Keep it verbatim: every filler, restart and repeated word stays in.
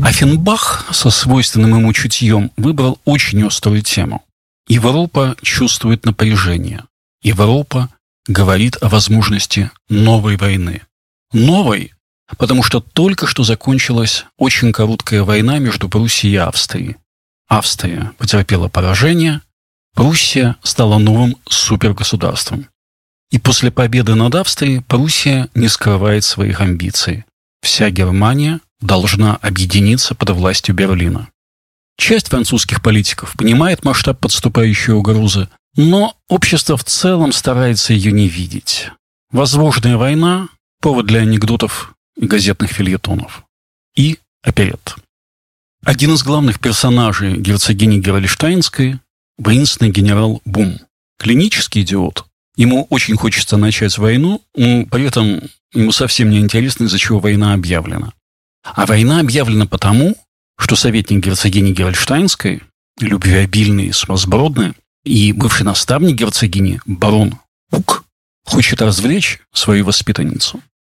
Оффенбах со свойственным ему чутьем выбрал очень острую тему. Европа чувствует напряжение. Европа говорит о возможности новой войны. Новой, потому что только что закончилась очень короткая война между Пруссией и Австрией. Австрия потерпела поражение, Пруссия стала новым супергосударством. И после победы над Австрией Пруссия не скрывает своих амбиций. Вся Германия должна объединиться под властью Берлина. Часть французских политиков понимает масштаб подступающей угрозы, но общество в целом старается ее не видеть. Возможная война – повод для анекдотов и газетных фельетонов. И оперетт. Один из главных персонажей герцогини Герольштейнской – воинственный генерал Бум. Клинический идиот. Ему очень хочется начать войну, но при этом ему совсем не интересно, из-за чего война объявлена. А война объявлена потому, что советник герцогини Герольштейнской, любвеобильный, сумасбродный, и бывший наставник герцогини, барон Ук, хочет развлечь свою воспитанницу.